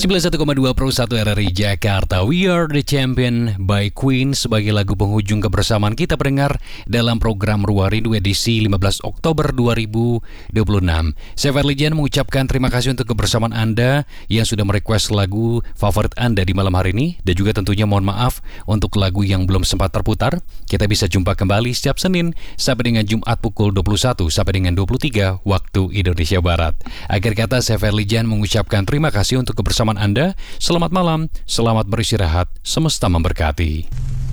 91,2 Pro 1 RRI Jakarta. We are the champion by Queen sebagai lagu penghujung kebersamaan kita pendengar dalam program Ruang Rindu edisi 15 Oktober 2026. Saya Ferlijan mengucapkan terima kasih untuk kebersamaan Anda yang sudah merequest lagu favorit Anda di malam hari ini, dan juga tentunya mohon maaf untuk lagu yang belum sempat terputar. Kita bisa jumpa kembali setiap Senin sampai dengan Jumat pukul 21 sampai dengan 23 waktu Indonesia Barat. Akhir kata, saya Ferlijan mengucapkan terima kasih untuk kebersamaan Anda. Selamat malam, selamat beristirahat, semesta memberkati.